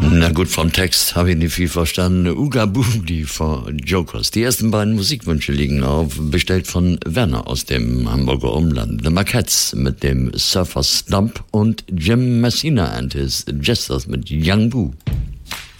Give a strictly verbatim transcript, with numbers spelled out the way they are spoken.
Na gut, vom Text habe ich nicht viel verstanden. Uga Boogie von Jokers. Die ersten beiden Musikwünsche liegen auf, bestellt von Werner aus dem Hamburger Umland. The Maquettes mit dem Surfer Stump und Jim Messina and his Jesters mit Young Boo.